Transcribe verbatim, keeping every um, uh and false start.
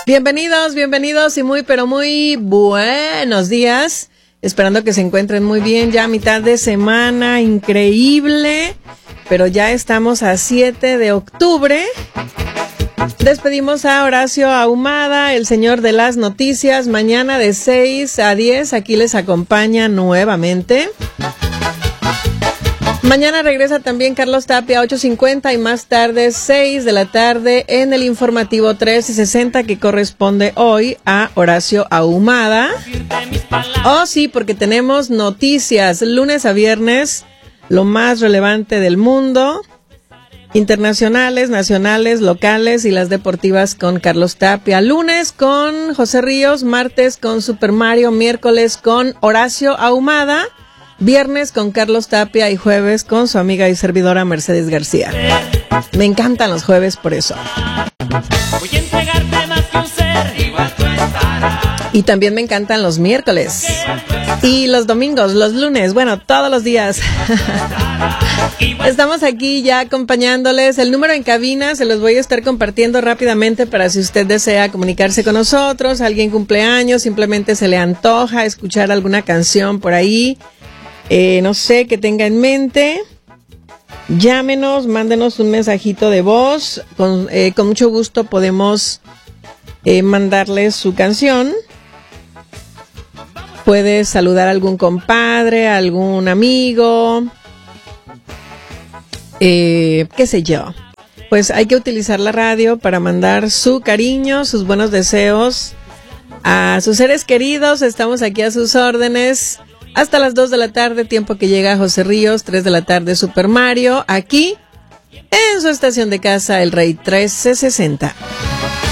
Bienvenidos, bienvenidos y muy, pero muy buenos días. Esperando que se encuentren muy bien, ya a mitad de semana, increíble. Pero ya estamos a siete de octubre. Despedimos a Horacio Ahumada, el señor de las noticias. Mañana de seis a diez, aquí les acompaña nuevamente. Mañana regresa también Carlos Tapia, ocho cincuenta, y más tarde, seis de la tarde, en el informativo trece sesenta, que corresponde hoy a Horacio Ahumada. Oh, sí, porque tenemos noticias, lunes a viernes, lo más relevante del mundo, internacionales, nacionales, locales y las deportivas con Carlos Tapia. Lunes con José Ríos, martes con Super Mario, miércoles con Horacio Ahumada, viernes con Carlos Tapia y jueves con su amiga y servidora Mercedes García. Me encantan los jueves por eso. Voy a entregarte más que un ser, igual tú estarás. Y también me encantan los miércoles y los domingos, los lunes, bueno, todos los días. Estamos aquí ya acompañándoles. El número en cabina se los voy a estar compartiendo rápidamente para si usted desea comunicarse con nosotros, alguien cumpleaños, simplemente se le antoja escuchar alguna canción por ahí. Eh, no sé, que tenga en mente, llámenos, mándenos un mensajito de voz, con, eh, con mucho gusto podemos eh, mandarles su canción. Puede saludar a algún compadre, a algún amigo, eh, qué sé yo. Pues hay que utilizar la radio para mandar su cariño, sus buenos deseos a sus seres queridos. Estamos aquí a sus órdenes. Hasta las dos de la tarde, tiempo que llega José Ríos, tres de la tarde Super Mario, aquí en su estación de casa El Rey trece sesenta.